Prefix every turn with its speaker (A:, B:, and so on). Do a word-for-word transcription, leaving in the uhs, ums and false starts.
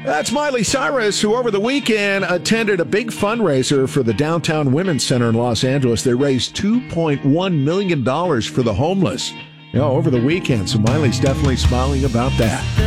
A: That's Miley Cyrus, who over the weekend attended a big fundraiser for the Downtown Women's Center in Los Angeles. They raised two point one million dollars for the homeless. You know, over the weekend, so Miley's definitely smiling about that.